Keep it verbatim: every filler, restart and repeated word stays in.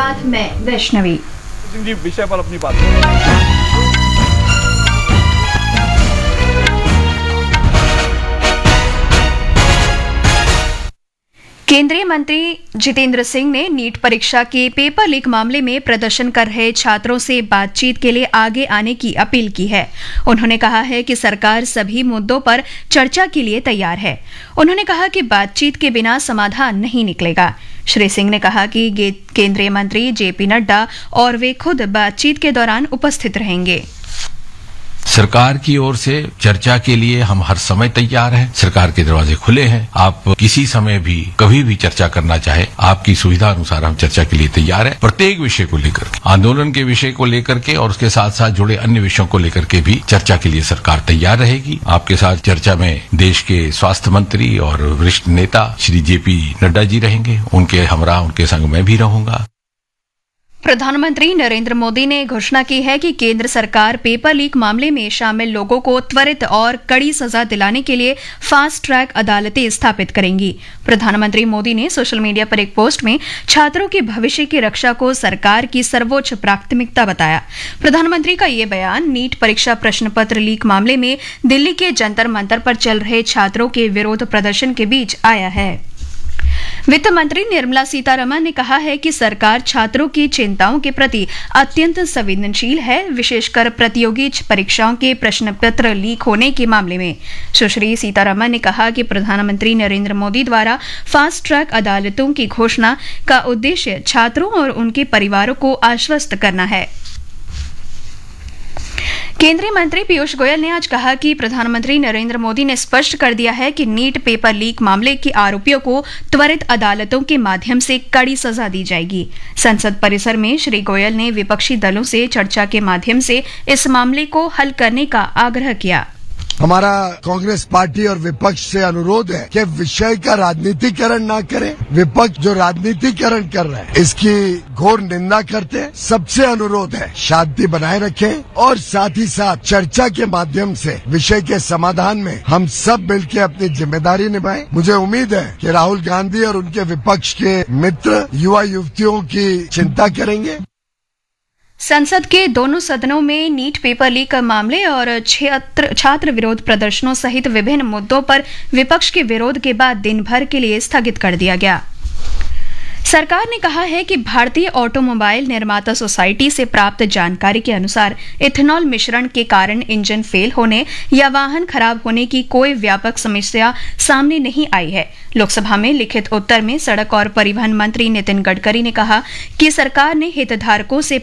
साथ मैं वैष्णवी। जी विषय पर अपनी बात केंद्रीय मंत्री जितेंद्र सिंह ने नीट परीक्षा के पेपर लीक मामले में प्रदर्शन कर रहे छात्रों से बातचीत के लिए आगे आने की अपील की है। उन्होंने कहा है कि सरकार सभी मुद्दों पर चर्चा के लिए तैयार है। उन्होंने कहा कि बातचीत के बिना समाधान नहीं निकलेगा। श्री सिंह ने कहा कि केंद्रीय मंत्री जेपी नड्डा और वे खुद बातचीत के दौरान उपस्थित रहेंगे। सरकार की ओर से चर्चा के लिए हम हर समय तैयार हैं। सरकार के दरवाजे खुले हैं। आप किसी समय भी कभी भी चर्चा करना चाहे, आपकी सुविधा अनुसार हम चर्चा के लिए तैयार हैं। प्रत्येक विषय को लेकर के, आंदोलन के विषय को लेकर के और उसके साथ साथ जुड़े अन्य विषयों को लेकर के भी चर्चा के लिए सरकार तैयार रहेगी। आपके साथ चर्चा में देश के स्वास्थ्य मंत्री और वरिष्ठ नेता श्री जेपी नड्डा जी रहेंगे। उनके हमरा उनके संग मैं भी रहूंगा। प्रधानमंत्री नरेंद्र मोदी ने घोषणा की है कि केंद्र सरकार पेपर लीक मामले में शामिल लोगों को त्वरित और कड़ी सजा दिलाने के लिए फास्ट ट्रैक अदालतें स्थापित करेंगी। प्रधानमंत्री मोदी ने सोशल मीडिया पर एक पोस्ट में छात्रों के भविष्य की रक्षा को सरकार की सर्वोच्च प्राथमिकता बताया। प्रधानमंत्री का ये बयान नीट परीक्षा प्रश्न पत्र लीक मामले में दिल्ली के जंतर मंतर पर चल रहे छात्रों के विरोध प्रदर्शन के बीच आया है। वित्त मंत्री निर्मला सीतारमण ने कहा है कि सरकार छात्रों की चिंताओं के प्रति अत्यंत संवेदनशील है, विशेषकर प्रतियोगी परीक्षाओं के प्रश्न पत्र लीक होने के मामले में। सुश्री सीतारमण ने कहा कि प्रधानमंत्री नरेंद्र मोदी द्वारा फास्ट ट्रैक अदालतों की घोषणा का उद्देश्य छात्रों और उनके परिवारों को आश्वस्त करना है। केंद्रीय मंत्री पीयूष गोयल ने आज कहा कि प्रधानमंत्री नरेंद्र मोदी ने स्पष्ट कर दिया है कि नीट पेपर लीक मामले के आरोपियों को त्वरित अदालतों के माध्यम से कड़ी सजा दी जाएगी। संसद परिसर में श्री गोयल ने विपक्षी दलों से चर्चा के माध्यम से इस मामले को हल करने का आग्रह किया। हमारा कांग्रेस पार्टी और विपक्ष से अनुरोध है कि विषय का राजनीतिकरण ना करें। विपक्ष जो राजनीतिकरण कर रहे हैं इसकी घोर निंदा करते हैं। सबसे अनुरोध है शांति बनाए रखें और साथ ही साथ चर्चा के माध्यम से विषय के समाधान में हम सब मिलकर अपनी जिम्मेदारी निभाएं। मुझे उम्मीद है कि राहुल गांधी और उनके विपक्ष के मित्र युवा युवतियों की चिंता करेंगे। संसद के दोनों सदनों में नीट पेपर लीक मामले और छात्र छात्र विरोध प्रदर्शनों सहित विभिन्न मुद्दों पर विपक्ष के विरोध के बाद दिन भर के लिए स्थगित कर दिया गया। सरकार ने कहा है कि भारतीय ऑटोमोबाइल निर्माता सोसाइटी से प्राप्त जानकारी के अनुसार इथेनॉल मिश्रण के कारण इंजन फेल होने या वाहन खराब होने की कोई व्यापक समस्या सामने नहीं आई है। लोकसभा में लिखित उत्तर में सड़क और परिवहन मंत्री नितिन गडकरी ने कहा कि सरकार ने हितधारकों से